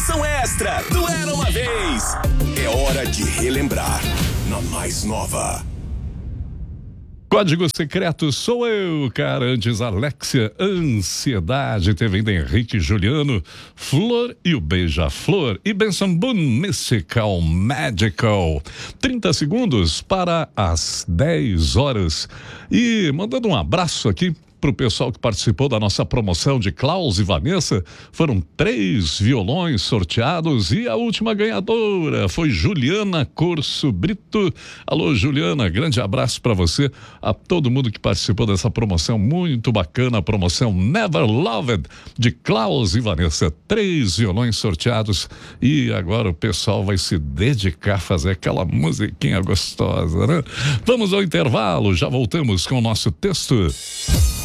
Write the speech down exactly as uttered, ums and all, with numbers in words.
edição extra do Era Uma Vez. É hora de relembrar na mais nova. Código secreto sou eu, cara. Antes, Alexia, Ansiedade. Teve ainda Henrique Juliano, Flor e o Beija-Flor. E Benson Boone, Mystical Magical. trinta segundos para as dez horas. E mandando um abraço aqui pro pessoal que participou da nossa promoção de Klaus e Vanessa. Foram três violões sorteados e a última ganhadora foi Juliana Corso Brito. Alô, Juliana, grande abraço para você, a todo mundo que participou dessa promoção muito bacana, a promoção Never Loved de Klaus e Vanessa. Três violões sorteados e agora o pessoal vai se dedicar a fazer aquela musiquinha gostosa, né? Vamos ao intervalo, já voltamos com o nosso texto.